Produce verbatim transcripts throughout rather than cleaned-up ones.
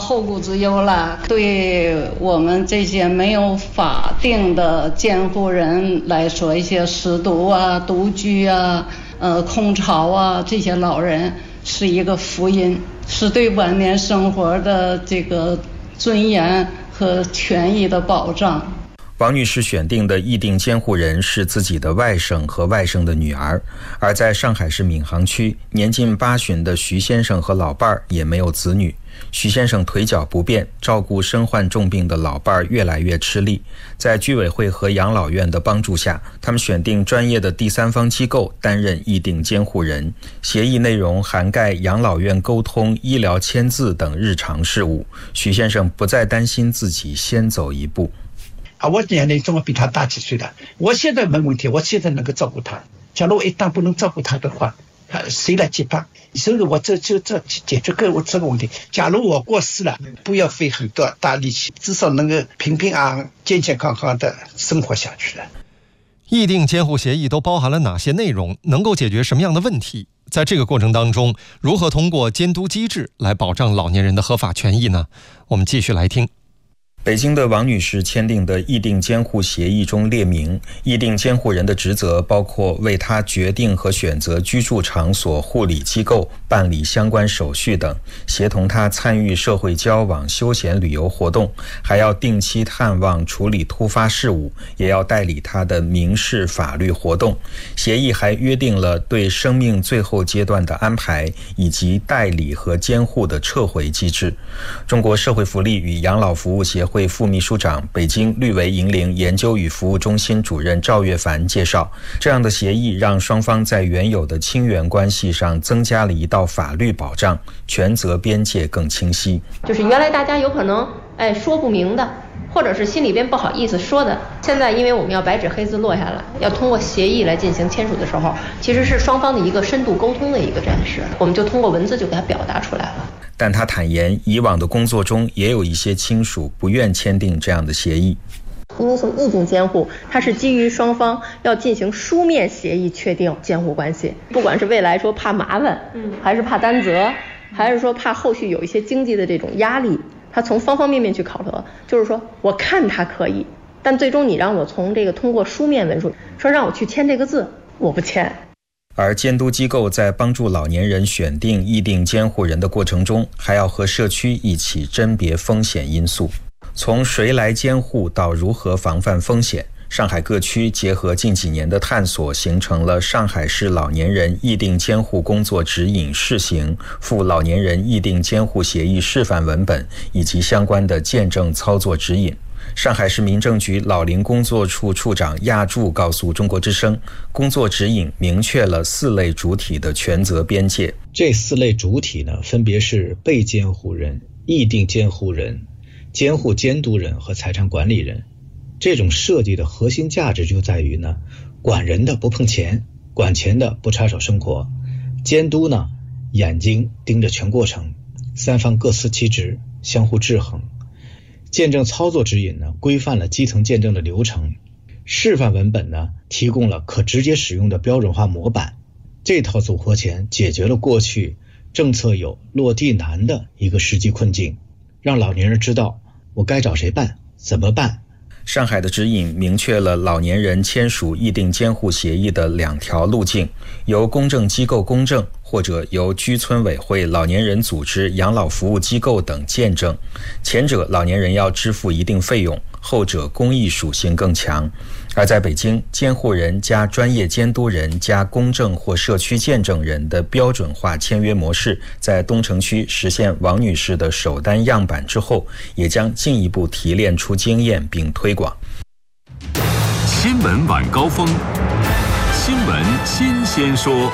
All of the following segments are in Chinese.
后顾之忧了。对我们这些没有法定的监护人来说，一些失独啊、独居啊、呃空巢啊，这些老人是一个福音，是对晚年生活的这个尊严和权益的保障。 王女士选定的议定监护人是自己的外甥和外甥的女儿，而在上海市闵行区，年近八旬的徐先生和老伴儿也没有子女。徐先生腿脚不便，照顾身患重病的老伴儿越来越吃力。在居委会和养老院的帮助下，他们选定专业的第三方机构担任议定监护人。协议内容涵盖养老院沟通、医疗签字等日常事务。徐先生不再担心自己先走一步。 啊，我年龄总比他大几岁了，我现在没问题，我现在能够照顾他。假如我一旦不能照顾他的话，谁来接班？所以我这就这解决个我这个问题。假如我过世了，不要费很多大力气，至少能够平平安安、健健康康的生活下去了。 议定监护协议都包含了哪些内容？能够解决什么样的问题？在这个过程当中，如何通过监督机制来保障老年人的合法权益呢？我们继续来听。 北京的王女士签订的议定监护协议中列明，议定监护人的职责包括为她决定和选择居住场所、护理机构、办理相关手续等，协同她参与社会交往、休闲旅游活动，还要定期探望、处理突发事务，也要代理她的民事法律活动。协议还约定了对生命最后阶段的安排，以及代理和监护的撤回机制。中国社会福利与养老服务协会会副秘书长、北京绿维银陵研究与服务中心主任赵月凡介绍，这样的协议让双方在原有的亲缘关系上增加了一道法律保障，权责边界更清晰。 就是原来大家有可能哎说不明的，或者是心里边不好意思说的，现在因为我们要白纸黑字落下来，要通过协议来进行签署的时候，其实是双方的一个深度沟通的一个展示，我们就通过文字就给它表达出来了。 但他坦言，以往的工作中也有一些亲属不愿签订这样的协议。 因为从议定监护，它是基于双方要进行书面协议确定监护关系，不管是未来说怕麻烦，嗯，还是怕担责，还是说怕后续有一些经济的这种压力，他从方方面面去考核，就是说我看他可以，但最终你让我从这个通过书面文书说让我去签这个字，我不签。 而监督机构在帮助老年人选定议定监护人的过程中，还要和社区一起甄别风险因素，从谁来监护到如何防范风险。上海各区结合近几年的探索，形成了上海市老年人议定监护工作指引试行、赴老年人议定监护协议示范文本以及相关的见证操作指引。上海市民政局老龄工作处处长亚柱告诉中国之声，工作指引明确了四类主体的权责边界。 这四类主体呢，分别是被监护人、议定监护人、监护监督人和财产管理人。这种设计的核心价值就在于呢，管人的不碰钱，管钱的不插手生活，监督呢，眼睛盯着全过程，三方各司其职，相互制衡。见证操作指引呢，规范了基层见证的流程，示范文本呢，提供了可直接使用的标准化模板。这套组合拳解决了过去政策有落地难的一个实际困境，让老年人知道我该找谁办，怎么办。 上海的指引明确了老年人签署议定监护协议的两条路径，由公证机构公证，或者由居村委会、老年人组织、养老服务机构等见证。前者老年人要支付一定费用，后者公益属性更强。而在北京，监护人加专业监督人加公证或社区见证人的标准化签约模式，在东城区实现王女士的首单样板之后，也将进一步提炼出经验并推广。 新闻晚高峰，新闻新鲜说。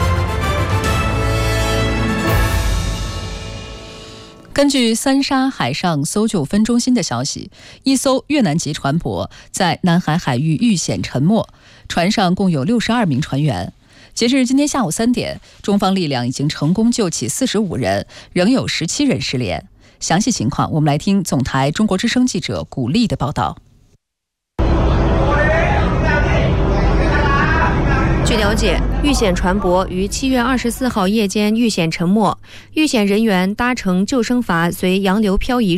根据三沙海上搜救分中心的消息，一艘越南籍船舶在南海海域遇险沉没，船上共有六十二名船员。截至今天下午三点，中方力量已经成功救起四十五人，仍有十七人失联。详细情况，我们来听总台中国之声记者古丽的报道。 据了解，遇险船舶于七月二十四号夜间遇险沉没，遇险人员搭乘救生筏随洋流漂移